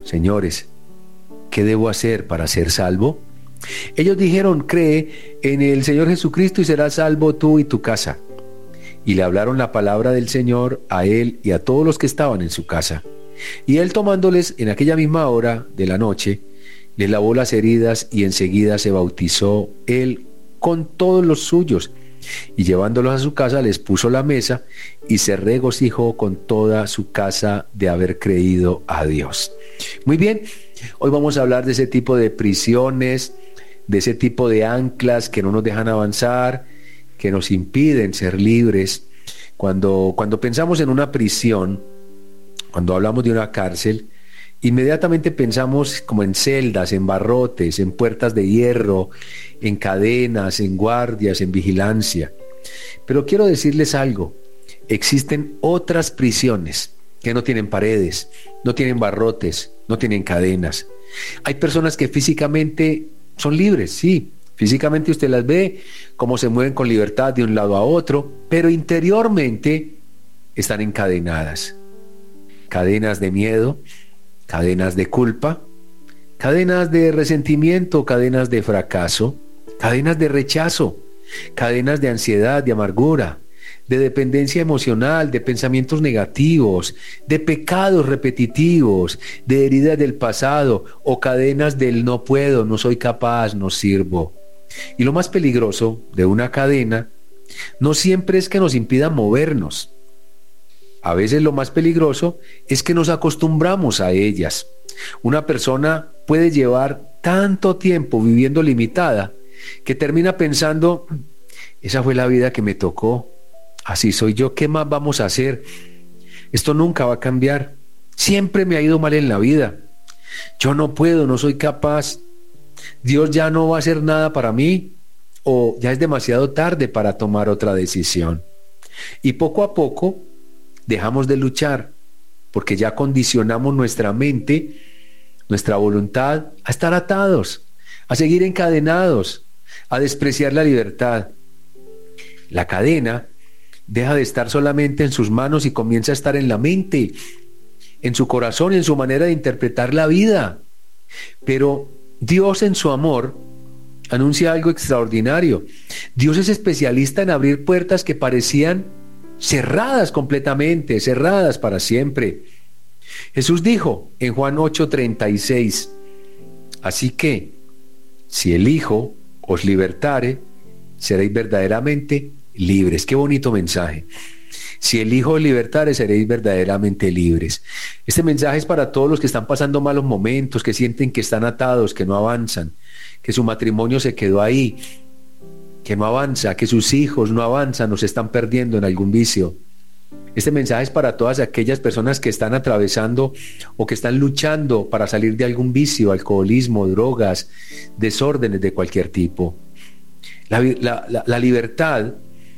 señores, ¿qué debo hacer para ser salvo? Ellos dijeron, cree en el Señor Jesucristo y serás salvo tú y tu casa. Y le hablaron la palabra del Señor a él y a todos los que estaban en su casa. Y él, tomándoles en aquella misma hora de la noche, les lavó las heridas y enseguida se bautizó él con todos los suyos. Y llevándolos a su casa les puso la mesa y se regocijó con toda su casa de haber creído a Dios. Muy bien, hoy vamos a hablar de ese tipo de prisiones, de ese tipo de anclas que no nos dejan avanzar, que nos impiden ser libres. Cuando pensamos en una prisión, cuando hablamos de una cárcel, inmediatamente pensamos como en celdas, en barrotes, en puertas de hierro, en cadenas, en guardias, en vigilancia. Pero quiero decirles algo, existen otras prisiones que no tienen paredes, no tienen barrotes, no tienen cadenas. Hay personas que físicamente son libres, sí, físicamente usted las ve, cómo se mueven con libertad de un lado a otro, pero interiormente están encadenadas. Cadenas de miedo, cadenas de culpa, cadenas de resentimiento, cadenas de fracaso, cadenas de rechazo, cadenas de ansiedad, de amargura, de dependencia emocional, de pensamientos negativos, de pecados repetitivos, de heridas del pasado o cadenas del no puedo, no soy capaz, no sirvo. Y lo más peligroso de una cadena no siempre es que nos impida movernos. A veces lo más peligroso es que nos acostumbramos a ellas. Una persona puede llevar tanto tiempo viviendo limitada que termina pensando, esa fue la vida que me tocó, así soy yo, ¿qué más vamos a hacer? Esto nunca va a cambiar, siempre me ha ido mal en la vida, yo no puedo, no soy capaz, Dios ya no va a hacer nada para mí, o ya es demasiado tarde para tomar otra decisión. Y poco a poco dejamos de luchar, porque ya condicionamos nuestra mente, nuestra voluntad a estar atados, a seguir encadenados, a despreciar la libertad. La cadena deja de estar solamente en sus manos y comienza a estar en la mente, en su corazón, en su manera de interpretar la vida. Pero Dios, en su amor, anuncia algo extraordinario. Dios es especialista en abrir puertas que parecían cerradas completamente, cerradas para siempre. Jesús dijo en Juan 8:36, así que si el Hijo os libertare, seréis verdaderamente libres. Qué bonito mensaje. Si el Hijo os libertare, seréis verdaderamente libres. Este mensaje es para todos los que están pasando malos momentos, que sienten que están atados, que no avanzan, que su matrimonio se quedó ahí, que no avanza, que sus hijos no avanzan o se están perdiendo en algún vicio. Este mensaje es para todas aquellas personas que están atravesando o que están luchando para salir de algún vicio, alcoholismo, drogas, desórdenes de cualquier tipo. La libertad,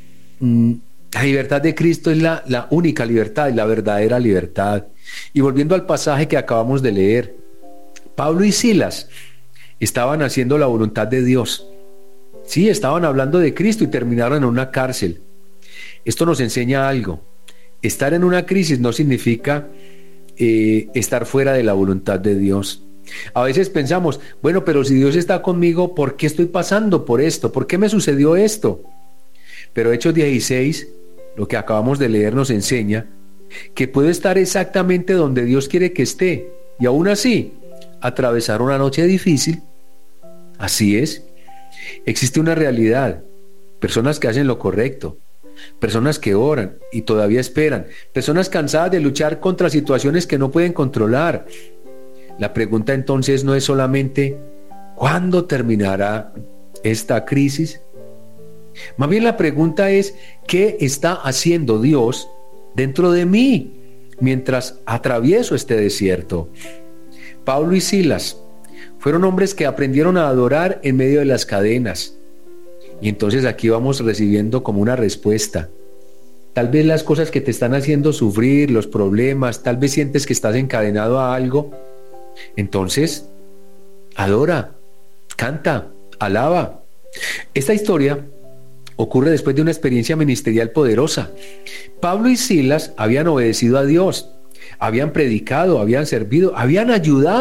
la libertad de Cristo es la única libertad y la verdadera libertad. Y volviendo al pasaje que acabamos de leer, Pablo y Silas estaban haciendo la voluntad de Dios. Sí, estaban hablando de Cristo y terminaron en una cárcel. Esto nos enseña algo. Estar en una crisis no significa estar fuera de la voluntad de Dios. A veces pensamos, bueno, pero si Dios está conmigo, ¿por qué estoy pasando por esto? ¿Por qué me sucedió esto? Pero Hechos 16, lo que acabamos de leer, nos enseña que puedo estar exactamente donde Dios quiere que esté y aún así atravesar una noche difícil. Así es. Existe una realidad, personas que hacen lo correcto, personas que oran y todavía esperan, personas cansadas de luchar contra situaciones que no pueden controlar. La pregunta entonces no es solamente ¿cuándo terminará esta crisis? Más bien la pregunta es ¿qué está haciendo Dios dentro de mí mientras atravieso este desierto? Pablo y Silas fueron hombres que aprendieron a adorar en medio de las cadenas. Y entonces aquí vamos recibiendo como una respuesta. Tal vez las cosas que te están haciendo sufrir, los problemas, tal vez sientes que estás encadenado a algo. Entonces, adora, canta, alaba. Esta historia ocurre después de una experiencia ministerial poderosa. Pablo y Silas habían obedecido a Dios, habían predicado, habían servido, habían ayudado